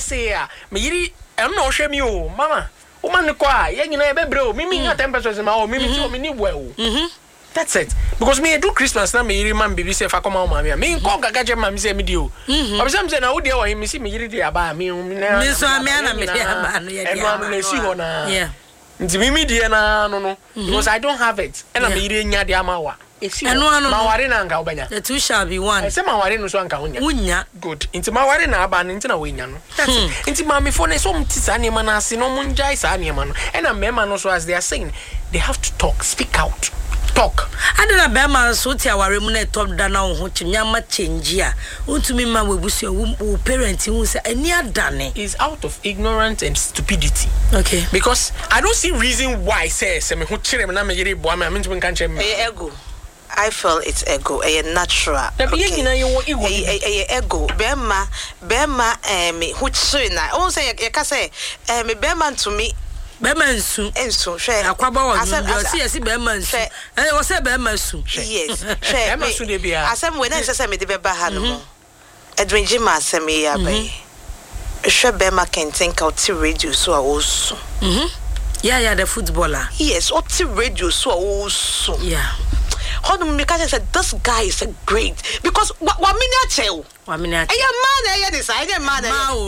say me yiri em no hwe mi o mama o man ko a ye nyina e bebre o mimi nya 10% ma o mimi ti o me ni wo o that's it because me do Christmas na me yiri man baby say fa come on mama me nko gaga je mama say me di o obisam say na wo de o him me yiri de aba me so me na me de aba no ye de aba na si ho na yeah nti mimi de na no because I don't have it and me yiri nya de ama wa esi ma ware na nka obanya the two shall be one say ma ware no so nka wonya good nti ma ware na aba nti na wonya no that's it nti ma me for na so mti sa ne ma na ase no munjai sa ne ma no and me ma no so as they are saying they have to talk speak out talk adena be ma so ti aware mu na top da na ho chinyama change a untumi ma webusu wo parent hu say ani adane is out of ignorance and stupidity okay because I don't see reason why say me ho kire me na me yire bo am me ntumi kan kire me ego I feel it's ego, a natural. Okay. Ego. Bema, me who na. Oh, say you can say, me bema to me. Bemansu. Ensu. Share. Akwaba wa. See bemansu. Eh, was say bemansu. Yes. Share. Bemansu de bia. Asem when I say me de beba ha no. Edwin Jima asem ya be. Share bema can think out to radio so also. Yeah, the footballer. Yes, what radio so also. Yeah. How do Mika said this guy is a great because what miniature? What miniature? Hey, man, this I man.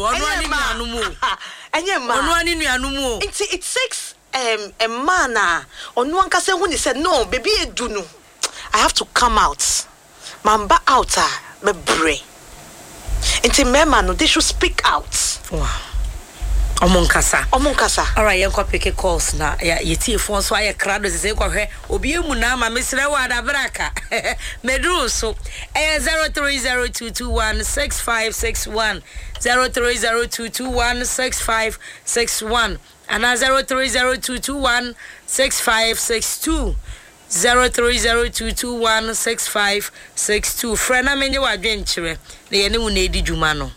It takes a man on one case when he said no, baby, do no. I have to come out. Mamba out me brain. Inti mema no, they should speak out. Wow. Omonkasa. All right, you pick a calls na ye tie phone so aye krado se ko hwe obi emu na ma mesre wa da braka medru so 0302216561 0302216561 and 0302216562 0302216562 frena menye wa dwenkyere na ye ne wu na edi dwuma no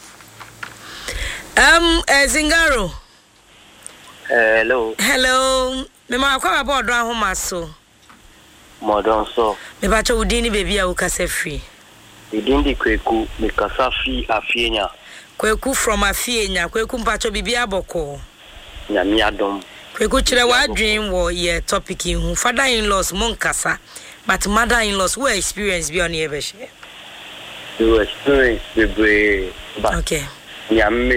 Zingaro. Hello. Me ma kwa board ran homa so. Modern so. Me ba cho udini baby a ukase free. Idindi kweku me kasafi afienya. Kweku from afienya, kweku mpacho bibi aboko. Nyami adom. Kweku chire wa dream wo ye topic hu father in laws monkasa, but mother in laws we experience bi on ye be share. You experience the okay. Nyami